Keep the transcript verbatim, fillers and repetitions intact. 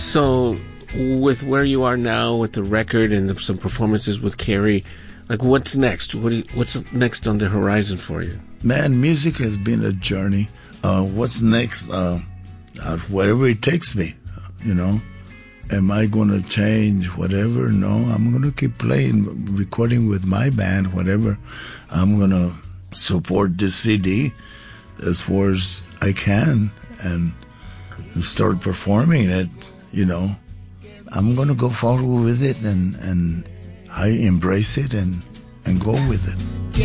So, with where you are now, with the record and some performances with Carrie, like what's next? What do you, what's next on the horizon for you? Man, music has been a journey. Uh, what's next? Uh, uh, whatever it takes me, you know. Am I going to change whatever? No, I'm going to keep playing, recording with my band, whatever. I'm going to support this C D as far as I can and start performing it, you know. I'm going to go forward with it, and, and I embrace it and, and go with it.